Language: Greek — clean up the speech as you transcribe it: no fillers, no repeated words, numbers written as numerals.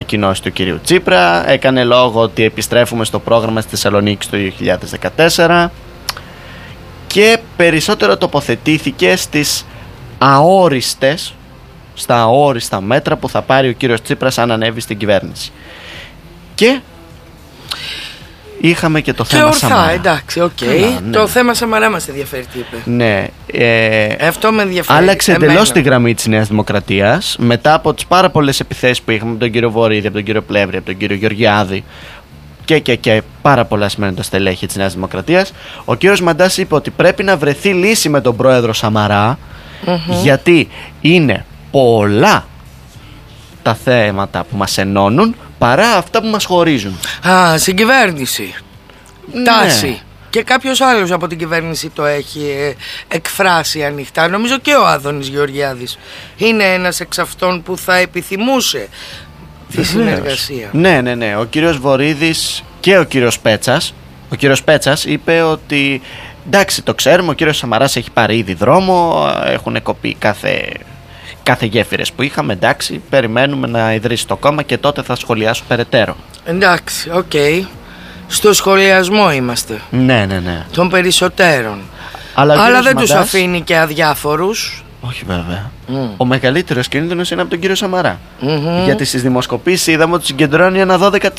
ανακοινώσεις του κυρίου Τσίπρα. Έκανε λόγο ότι επιστρέφουμε στο πρόγραμμα στη Θεσσαλονίκη το 2014 και περισσότερο τοποθετήθηκε στα αόριστα μέτρα που θα πάρει ο κύριος Τσίπρας αν ανέβει στην κυβέρνηση. Και είχαμε και το θέμα Σαμαρά. Εντάξει, οκ. Ναι. Το θέμα Σαμαρά μας ενδιαφέρει, τι είπε. Ναι. Αυτό με ενδιαφέρει. Άλλαξε εντελώς τη γραμμή της Νέας Δημοκρατίας μετά από τις πάρα πολλές επιθέσεις που είχαμε από τον κύριο Βορίδη, από τον κύριο Πλεύρη, από τον κύριο Γεωργιάδη και πάρα πολλά σημαίνοντα στελέχη της Νέας Δημοκρατίας. Ο κύριος Μαντάς είπε ότι πρέπει να βρεθεί λύση με τον πρόεδρο Σαμαρά, γιατί είναι πολλά τα θέματα που μας ενώνουν παρά αυτά που μας χωρίζουν. Συγκυβέρνηση. Ναι. Τάση. Και κάποιος άλλος από την κυβέρνηση το έχει εκφράσει ανοιχτά. Νομίζω και ο Άδωνης Γεωργιάδης είναι ένας εξ αυτών που θα επιθυμούσε τη συνεργασία. Ναι. Ο κύριος Βορίδης και ο κύριος Πέτσας. Ο κύριος Πέτσας είπε ότι εντάξει, το ξέρουμε, ο κύριος Σαμαράς έχει πάρει ήδη δρόμο, έχουν κοπεί κάθε γέφυρες που είχαμε, εντάξει, περιμένουμε να ιδρύσει το κόμμα και τότε θα σχολιάσω περαιτέρω. Εντάξει, οκ. Στο σχολιασμό είμαστε. Ναι. Των περισσότερων. Αλλά δεν τους αφήνει και αδιάφορους. Όχι βέβαια. Ο μεγαλύτερος κίνδυνος είναι από τον κύριο Σαμαρά. Γιατί στις δημοσκοπήσεις είδαμε ότι συγκεντρώνει ένα 12%